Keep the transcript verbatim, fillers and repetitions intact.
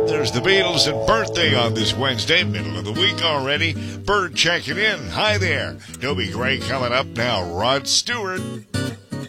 There's the Beatles and birthday on this Wednesday, middle of the week already. Bird checking in. Hi there. Dobie Gray coming up now. Rod Stewart.